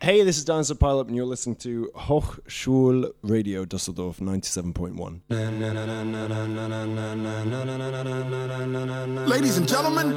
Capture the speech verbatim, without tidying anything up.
Hey, this is Dance Pilot, and you're listening to Hochschul Radio Düsseldorf ninety-seven point one. Ladies and gentlemen,